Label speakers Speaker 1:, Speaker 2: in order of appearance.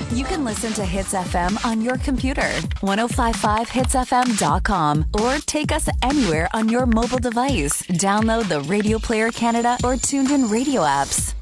Speaker 1: You can listen to Hits FM on your computer, 1055hitsfm.com, or take us anywhere on your mobile device. Download the Radio Player Canada or TuneIn Radio apps.